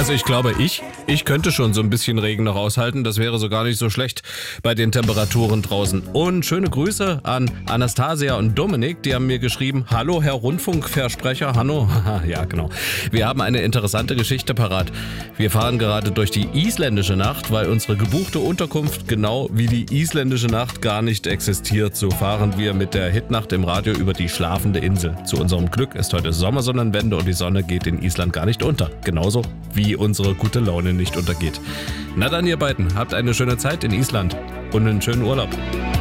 Also ich glaube, ich könnte schon so ein bisschen Regen noch aushalten. Das wäre so gar nicht so schlecht bei den Temperaturen draußen. Und schöne Grüße an Anastasia und Dominik. Die haben mir geschrieben, hallo Herr Rundfunkversprecher, hallo. Ja, genau. Wir haben eine interessante Geschichte parat. Wir fahren gerade durch die isländische Nacht, weil unsere gebuchte Unterkunft genau wie die isländische Nacht gar nicht existiert. So fahren wir mit der Hitnacht im Radio über die schlafende Insel. Zu unserem Glück ist heute Sommersonnenwende und die Sonne geht in Island gar nicht unter. Genauso wie unsere gute Laune nicht untergeht. Na dann ihr beiden, habt eine schöne Zeit in Island und einen schönen Urlaub.